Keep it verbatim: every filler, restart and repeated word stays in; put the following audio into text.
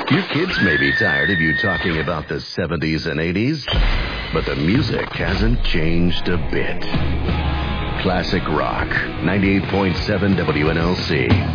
Your kids may be tired of you talking about the seventies and eighties, but the music hasn't changed a bit. Classic Rock, ninety-eight point seven W N L C.